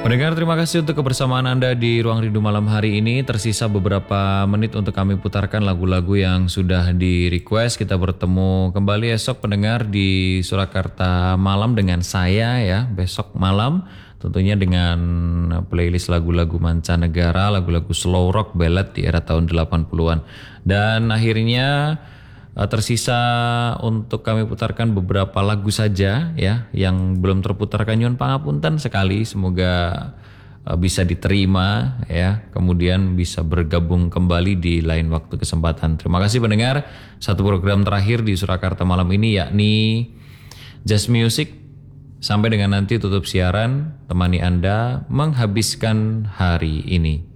Pendengar, terima kasih untuk kebersamaan Anda di Ruang Rindu malam hari ini. Tersisa beberapa menit untuk kami putarkan lagu-lagu yang sudah di-request. Kita bertemu kembali esok pendengar di Surakarta Malam dengan saya ya, besok malam. Tentunya dengan playlist lagu-lagu mancanegara, lagu-lagu slow rock, ballad di era tahun 80-an. Dan akhirnya tersisa untuk kami putarkan beberapa lagu saja ya yang belum terputarkan. Nyuwun pangapunten sekali, semoga bisa diterima ya, kemudian bisa bergabung kembali di lain waktu kesempatan. Terima kasih pendengar. Satu program terakhir di Surakarta malam ini yakni Just Music. Sampai dengan nanti tutup siaran, temani Anda menghabiskan hari ini.